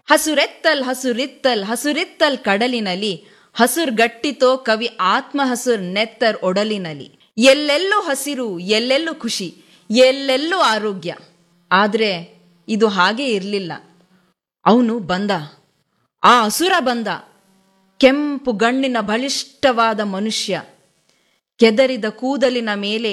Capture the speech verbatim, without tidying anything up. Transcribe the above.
ಹಸುರೆತ್ತಲ್ ಹಸುರಿತ್ತಲ್ ಹಸುರಿತ್ತಲ್ ಕಡಲಿನಲ್ಲಿ ಹಸುರ್ಗಟ್ಟಿತೋ ಕವಿ ಆತ್ಮ ಹಸುರ್ ನೆತ್ತರ್ ಒಡಲಿನಲ್ಲಿ. ಎಲ್ಲೆಲ್ಲೂ ಹಸಿರು, ಎಲ್ಲೆಲ್ಲೂ ಖುಷಿ, ಎಲ್ಲೆಲ್ಲೂ ಆರೋಗ್ಯ. ಆದ್ರೆ ಇದು ಹಾಗೆ ಇರಲಿಲ್ಲ. ಅವನು ಬಂದ, ಆ ಅಸುರ ಬಂದ, ಕೆಂಪು ಗಣ್ಣಿನ ಬಲಿಷ್ಠವಾದ ಮನುಷ್ಯ. ಕೆದರಿದ ಕೂದಲಿನ ಮೇಲೆ